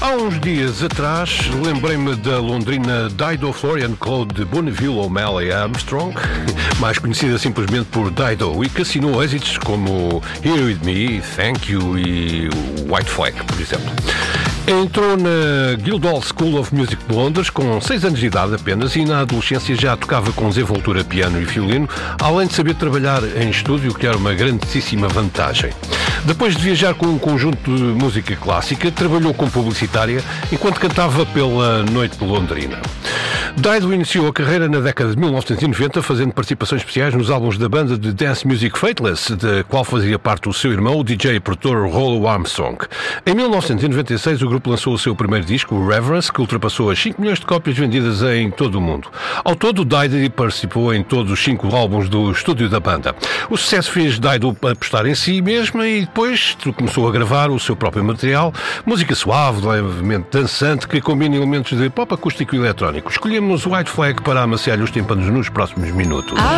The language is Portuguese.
Há uns dias atrás, lembrei-me da londrina Dido Florian Claude Bonneville O'Malley Armstrong, mais conhecida simplesmente por Dido, e que assinou êxitos como Here With Me, Thank You e White Flag, por exemplo. Entrou na Guildhall School of Music de Londres com 6 anos de idade apenas e na adolescência já tocava com desenvoltura piano e violino, além de saber trabalhar em estúdio, que era uma grandíssima vantagem. Depois de viajar com um conjunto de música clássica, trabalhou como publicitária enquanto cantava pela noite de Londrina. Dido iniciou a carreira na década de 1990, fazendo participações especiais nos álbuns da banda de dance music Fateless, da qual fazia parte o seu irmão, o DJ e produtor Rollo Armstrong. Em 1996, o grupo lançou o seu primeiro disco, o Reverence, que ultrapassou as 5 milhões de cópias vendidas em todo o mundo. Ao todo, Dido participou em todos os 5 álbuns do estúdio da banda. O sucesso fez Dido apostar em si mesma e depois começou a gravar o seu próprio material, música suave, levemente dançante, que combina elementos de pop acústico e eletrónico. Escolhemos White Flag para amaciar os tímpanos nos próximos minutos.